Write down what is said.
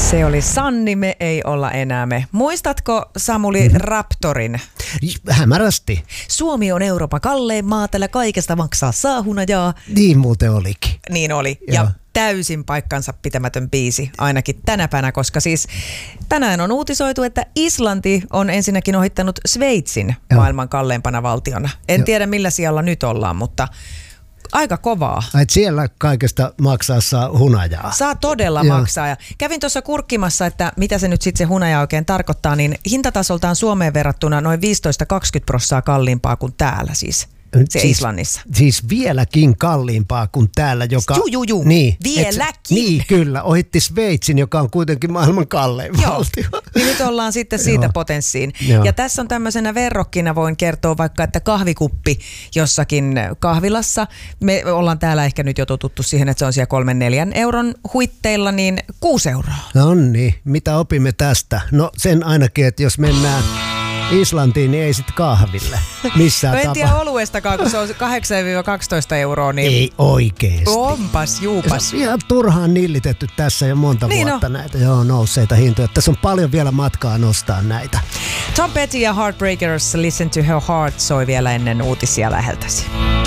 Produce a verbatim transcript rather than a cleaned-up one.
Se oli Sanni, me ei olla enää me. Muistatko, Samuli, mm-hmm. Raptorin? Hämärästi. Suomi on Euroopan kallein maa, tällä kaikesta maksaa saahunajaa. Niin muuten olikin. Niin oli. Joo. Ja täysin paikkansa pitämätön biisi, ainakin tänä päivänä, koska siis tänään on uutisoitu, että Islanti on ensinnäkin ohittanut Sveitsin Joo. maailman kalleimpana valtiona. En Joo. tiedä millä sijalla nyt ollaan, mutta aika kovaa. Et siellä kaikesta maksaa saa hunajaa. Saa todella Joo. maksaa. Ja kävin tuossa kurkkimassa, että mitä se nyt sitten se hunaja oikein tarkoittaa, niin hintatasoltaan Suomeen verrattuna noin viisitoista kaksikymmentä prosenttia kalliimpaa kuin täällä siis. Se siis, Islannissa. Siis vieläkin kalliimpaa kuin täällä, joka... Juu, juu, juu. Niin, vieläkin. Et, niin, kyllä. Ohitti Sveitsin, joka on kuitenkin maailman kallein Joo. valtio. Niin nyt ollaan sitten siitä Joo. potenssiin. Joo. Ja tässä on tämmöisenä verrokkina voin kertoa vaikka, että kahvikuppi jossakin kahvilassa. Me ollaan täällä ehkä nyt jo totuttu siihen, että se on siellä kolmen neljän euron huitteilla, niin kuusi euroa. No niin, mitä opimme tästä? No sen ainakin, että jos mennään Islantiin, niin ei sit kahville missään no en tapa. tiedä oluestakaan, kun se on kahdeksan kaksitoista euroa. Niin ei oikeesti. Onpas, juupas. Se on ihan turhaan nillitetty tässä jo monta niin vuotta no. näitä joo, nousseita hintoja. Tässä on paljon vielä matkaa nostaa näitä. Tom Petty ja Heartbreakers, Listen to Her Heart soi vielä ennen uutisia läheltäsi.